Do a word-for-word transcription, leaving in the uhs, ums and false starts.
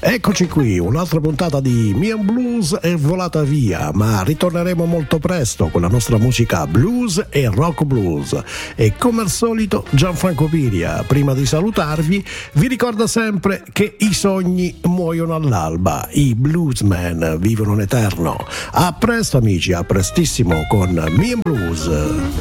Eccoci qui, un'altra puntata di Me and Blues è volata via, ma ritorneremo molto presto con la nostra musica blues e rock blues. E come al solito Gianfranco Piria, prima di salutarvi, vi ricorda sempre che i sogni muoiono all'alba, i bluesmen vivono in eterno. A presto amici, a prestissimo con Me and Blues.